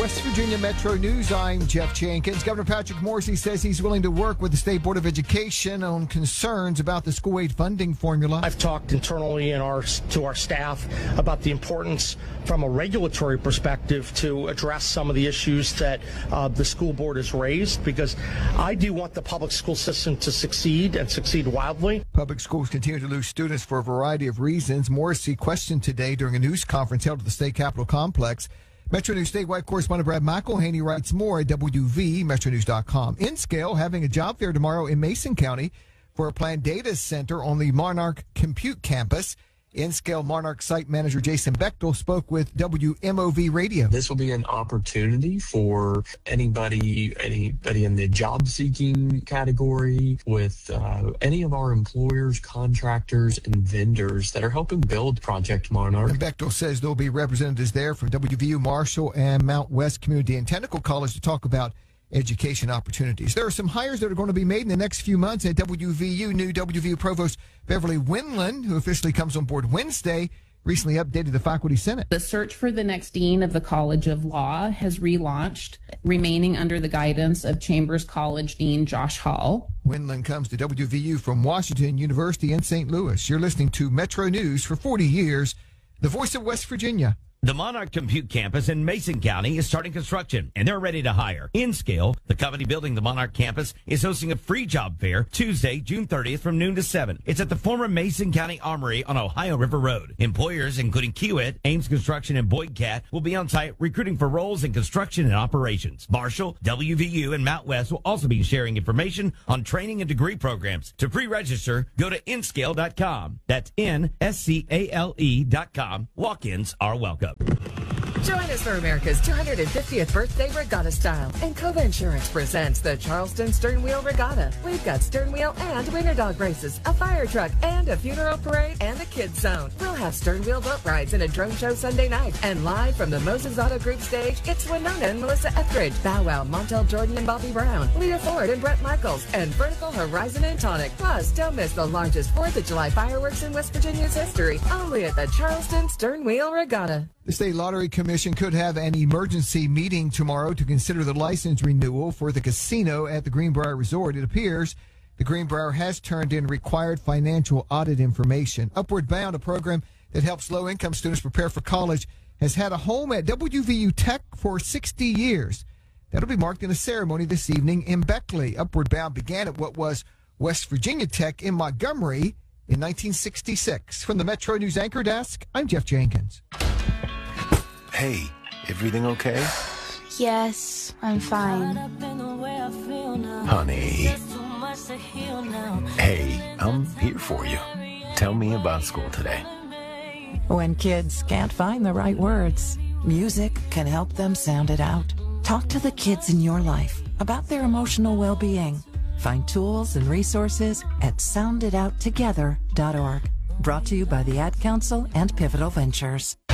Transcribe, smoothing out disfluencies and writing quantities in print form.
West Virginia Metro News, I'm Jeff Jenkins. Governor Patrick Morrisey says he's willing to work with the State Board of Education on concerns about the school aid funding formula. I've talked internally to our staff about the importance from a regulatory perspective to address some of the issues that the school board has raised, because I do want the public school system to succeed and succeed wildly. Public schools continue to lose students for a variety of reasons. Morrisey questioned today during a news conference held at the State Capitol Complex. Metro News statewide correspondent Brad McElhaney writes more at WVMetroNews.com. InScale having a job fair tomorrow in Mason County for a planned data center on the Monarch Compute Campus. InScale Monarch site manager Jason Bechtel spoke with WMOV Radio. This will be an opportunity for anybody in the job-seeking category, with any of our employers, contractors, and vendors that are helping build Project Monarch. And Bechtel says there will be representatives there from WVU, Marshall, and Mount West Community and Technical College to talk about education opportunities. There are some hires that are going to be made in the next few months at WVU. New WVU Provost Beverly Winland, who officially comes on board Wednesday, recently updated the Faculty Senate. The search for the next dean of the College of Law has relaunched, remaining under the guidance of Chambers College Dean Josh Hall. Winland comes to WVU from Washington University in St. Louis. You're listening to Metro News for 40 years, the voice of West Virginia. The Monarch Compute Campus in Mason County is starting construction, and they're ready to hire. InScale, the company building the Monarch campus, is hosting a free job fair Tuesday, June 30th from noon to 7. It's at the former Mason County Armory on Ohio River Road. Employers, including Kiewit, Ames Construction, and Boyd Cat, will be on site recruiting for roles in construction and operations. Marshall, WVU, and Mount West will also be sharing information on training and degree programs. To pre-register, go to InScale.com. That's InScale.com. Walk-ins are welcome. Join us for America's 250th birthday regatta style. And Cova Insurance presents the Charleston Stern Wheel Regatta. We've got stern wheel and winter dog races, a fire truck, and a funeral parade, and a kids zone. We'll have stern wheel boat rides and a drone show Sunday night. And live from the Moses Auto Group stage, it's Winona and Melissa Etheridge, Bow Wow, Montel Jordan and Bobby Brown, Leah Ford and Brett Michaels, and Vertical Horizon and Tonic. Plus, don't miss the largest 4th of July fireworks in West Virginia's history, only at the Charleston Stern Wheel Regatta. The State Lottery Commission could have an emergency meeting tomorrow to consider the license renewal for the casino at the Greenbrier Resort. It appears the Greenbrier has turned in required financial audit information. Upward Bound, a program that helps low-income students prepare for college, has had a home at WVU Tech for 60 years. That'll be marked in a ceremony this evening in Beckley. Upward Bound began at what was West Virginia Tech in Montgomery in 1966. From the Metro News Anchor Desk, I'm Jeff Jenkins. Hey, everything okay? Yes, I'm fine. Honey. Hey, I'm here for you. Tell me about school today. When kids can't find the right words, music can help them sound it out. Talk to the kids in your life about their emotional well-being. Find tools and resources at sounditouttogether.org. Brought to you by the Ad Council and Pivotal Ventures.